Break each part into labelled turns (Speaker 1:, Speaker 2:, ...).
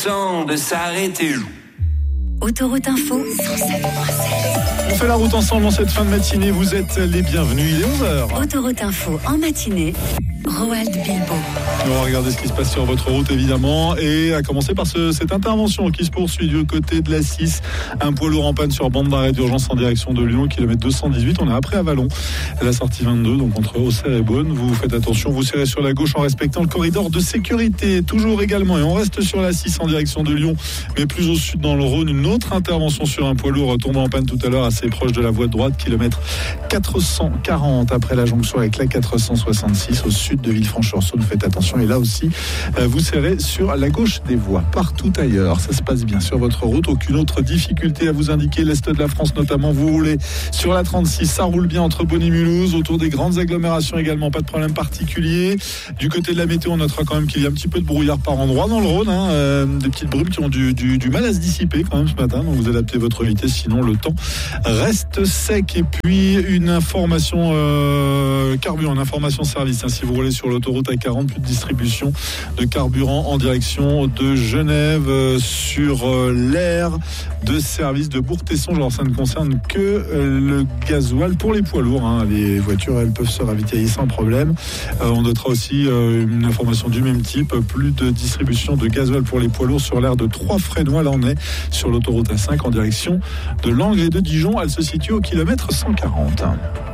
Speaker 1: De s'arrêter.
Speaker 2: Autoroute Info 107.7.
Speaker 3: On fait la route ensemble en cette fin de matinée. Vous êtes les bienvenus. Il est 11h.
Speaker 2: Autoroute Info en matinée. Roald Bilbo.
Speaker 3: On va regarder ce qui se passe sur votre route évidemment et à commencer par cette intervention qui se poursuit du côté de la 6. Un poids lourd en panne sur bande d'arrêt d'urgence en direction de Lyon, kilomètre 218. On est après Avalon, la sortie 22, donc entre Auxerre et Beaune. Vous faites attention, vous serrez sur la gauche en respectant le corridor de sécurité. Toujours également, et on reste sur la 6 en direction de Lyon, mais plus au sud dans le Rhône. Une autre intervention sur un poids lourd tombé en panne tout à l'heure assez proche de la voie de droite, kilomètre 440 après la jonction avec la 466 au sud de Villefranche-sur-Saône. Faites attention, et là aussi vous serrez sur la gauche des voies. Partout ailleurs, ça se passe bien sur votre route. Aucune autre difficulté à vous indiquer. L'Est de la France notamment, vous roulez sur la 36, ça roule bien entre Beaune et Mulhouse, autour des grandes agglomérations également, pas de problème particulier. Du côté de la météo, on notera quand même qu'il y a un petit peu de brouillard par endroit dans le Rhône, des petites brumes qui ont du mal à se dissiper quand même ce matin, donc vous adaptez votre vitesse, sinon le temps reste sec. Et puis une information carburant, une information service, si vous roulez sur l'autoroute A40, plus de distribution de carburant en direction de Genève sur l'aire de service de Bourg-Tesson. Alors ça ne concerne que le gasoil pour les poids lourds, les voitures elles peuvent se ravitailler sans problème. On notera aussi une information du même type, plus de distribution de gasoil pour les poids lourds sur l'aire de Trois-Fresnois. Là on est sur l'autoroute A5 en direction de Langres et de Dijon. Elle se situe au kilomètre 140.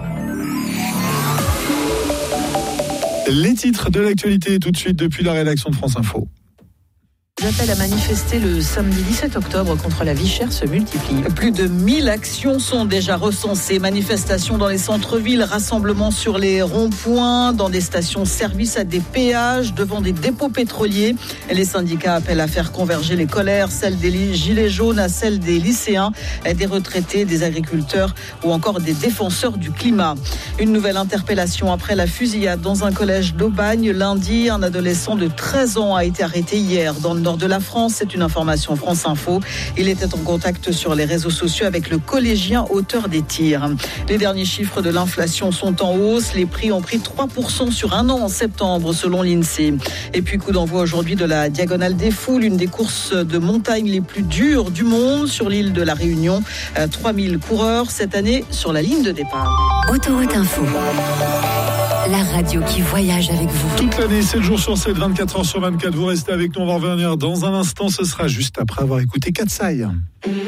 Speaker 3: Les titres de l'actualité tout de suite depuis la rédaction de France Info.
Speaker 4: L'appel à manifester le samedi 17 octobre contre la vie chère se multiplie. Plus de 1000 actions sont déjà recensées. Manifestations dans les centres-villes, rassemblements sur les ronds-points, dans des stations-service, à des péages, devant des dépôts pétroliers. Les syndicats appellent à faire converger les colères, celles des gilets jaunes à celles des lycéens, des retraités, des agriculteurs ou encore des défenseurs du climat. Une nouvelle interpellation après la fusillade dans un collège d'Aubagne. Lundi, un adolescent de 13 ans a été arrêté hier dans le nord de la France. C'est une information France Info. Il était en contact sur les réseaux sociaux avec le collégien auteur des tirs. Les derniers chiffres de l'inflation sont en hausse. Les prix ont pris 3% sur un an en septembre selon l'INSEE. Et puis coup d'envoi aujourd'hui de la Diagonale des Foules, une des courses de montagne les plus dures du monde sur l'île de la Réunion. 3000 coureurs cette année sur la ligne de départ.
Speaker 2: Autoroute Info. La radio qui voyage avec vous.
Speaker 3: Toute l'année, 7 jours sur 7, 24 heures sur 24. Vous restez avec nous, on va revenir dans un instant. Ce sera juste après avoir écouté Katsai.